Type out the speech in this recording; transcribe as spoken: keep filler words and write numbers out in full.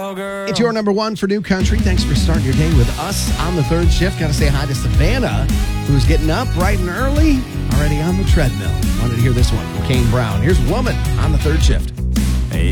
cowgirl. It's your number one for New Country. Thanks for starting your day with us on the third shift. Got to say hi to Savannah, who's getting up bright and early, already on the treadmill. Wanted to hear this one from Kane Brown. Here's Woman on the third shift.